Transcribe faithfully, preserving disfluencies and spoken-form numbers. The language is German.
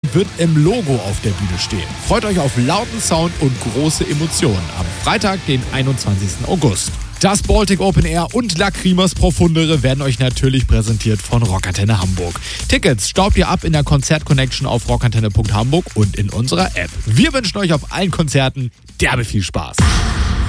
wird im Logo auf der Bühne stehen. Freut euch auf lauten Sound und große Emotionen am Freitag, den einundzwanzigsten August. Das Baltic Open Air und Lacrimas Profundere werden euch natürlich präsentiert von Rockantenne Hamburg. Tickets staubt ihr ab in der Konzert-Connection auf rockantenne punkt hamburg und in unserer App. Wir wünschen euch auf allen Konzerten derbe viel Spaß.